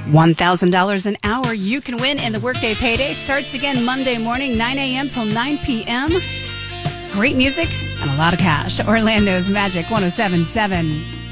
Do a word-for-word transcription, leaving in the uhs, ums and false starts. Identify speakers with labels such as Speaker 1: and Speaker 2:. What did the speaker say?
Speaker 1: one thousand dollars an hour you can win, and the Workday Payday starts again Monday morning, nine a.m. till nine p.m. Great music and a lot of cash. Orlando's Magic one oh seven point seven.